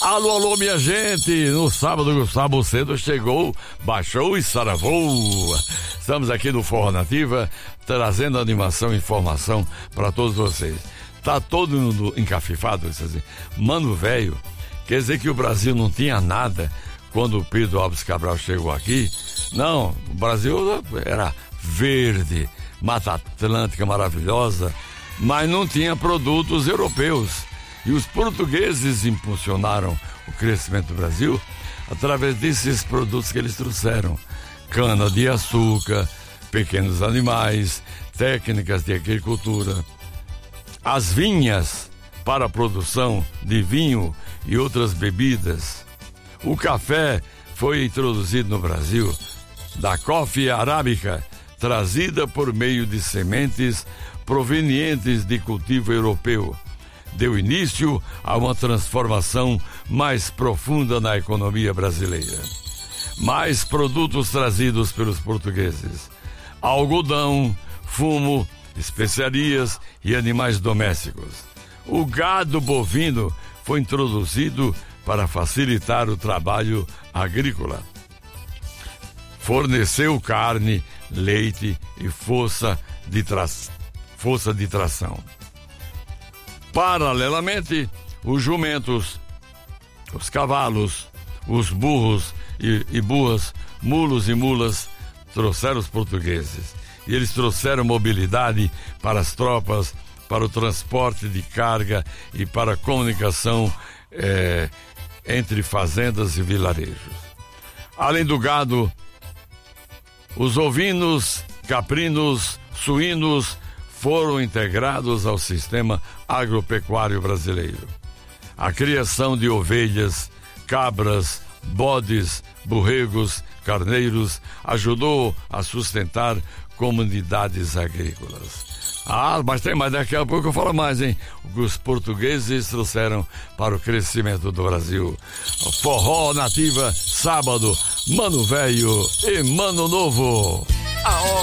Alô, alô, minha gente! No sábado, Gustavo cedo chegou, baixou e saravou. Estamos aqui no Forró Nativa, trazendo animação e informação para todos vocês. Tá todo mundo encafifado, assim. Mano velho, quer dizer que o Brasil não tinha nada quando o Pedro Alves Cabral chegou aqui? Não, o Brasil era verde, Mata Atlântica maravilhosa, mas não tinha produtos europeus. E os portugueses impulsionaram o crescimento do Brasil através desses produtos que eles trouxeram. Cana de açúcar, pequenos animais, técnicas de agricultura. As vinhas para a produção de vinho e outras bebidas. O café foi introduzido no Brasil da coffee arábica, trazida por meio de sementes provenientes de cultivo europeu. Deu início a uma transformação mais profunda na economia brasileira. Mais produtos trazidos pelos portugueses: algodão, fumo, especiarias e animais domésticos. O gado bovino foi introduzido para facilitar o trabalho agrícola. Forneceu carne, leite e força de tração. Paralelamente, os jumentos, os cavalos, os burros e burras, mulos e mulas trouxeram os portugueses. E eles trouxeram mobilidade para as tropas, para o transporte de carga e para a comunicação entre fazendas e vilarejos. Além do gado, os ovinos, caprinos, suínos foram integrados ao sistema agropecuário brasileiro. A criação de ovelhas, cabras, bodes, borregos, carneiros ajudou a sustentar comunidades agrícolas. Mas tem mais, daqui a pouco eu falo mais, hein? O que os portugueses trouxeram para o crescimento do Brasil. Forró Nativa, sábado, Mano Velho e Mano Novo. A hora